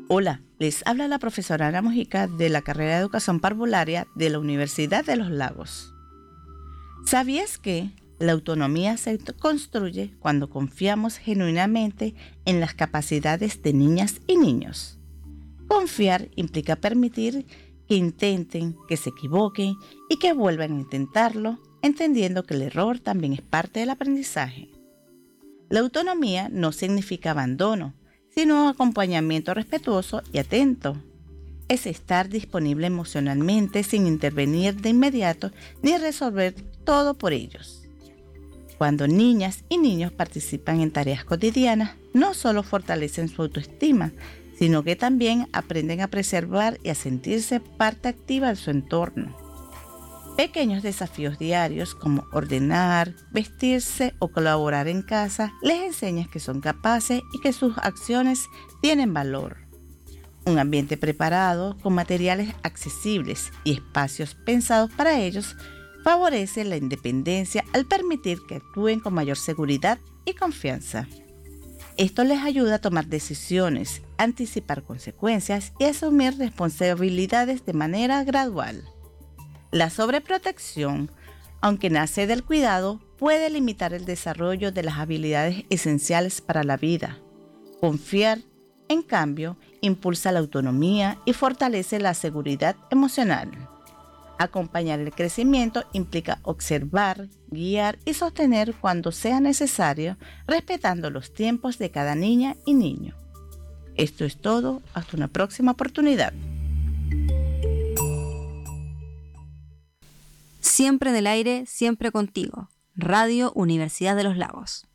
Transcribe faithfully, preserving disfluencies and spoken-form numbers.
Hola, les habla la profesora Ana Mojica de la carrera de Educación Parvularia de la Universidad de Los Lagos. ¿Sabías que la autonomía se construye cuando confiamos genuinamente en las capacidades de niñas y niños? Confiar implica permitir que intenten, que se equivoquen y que vuelvan a intentarlo, entendiendo que el error también es parte del aprendizaje. La autonomía no significa abandono, sino acompañamiento respetuoso y atento. Es estar disponible emocionalmente sin intervenir de inmediato ni resolver todo por ellos. Cuando niñas y niños participan en tareas cotidianas, no solo fortalecen su autoestima, sino que también aprenden a preservar y a sentirse parte activa de su entorno. Pequeños desafíos diarios como ordenar, vestirse o colaborar en casa les enseñan que son capaces y que sus acciones tienen valor. Un ambiente preparado con materiales accesibles y espacios pensados para ellos favorece la independencia al permitir que actúen con mayor seguridad y confianza. Esto les ayuda a tomar decisiones, anticipar consecuencias y asumir responsabilidades de manera gradual. La sobreprotección, aunque nace del cuidado, puede limitar el desarrollo de las habilidades esenciales para la vida. Confiar, en cambio, impulsa la autonomía y fortalece la seguridad emocional. Acompañar el crecimiento implica observar, guiar y sostener cuando sea necesario, respetando los tiempos de cada niña y niño. Esto es todo, hasta una próxima oportunidad. Siempre en el aire, siempre contigo. Radio Universidad de los Lagos.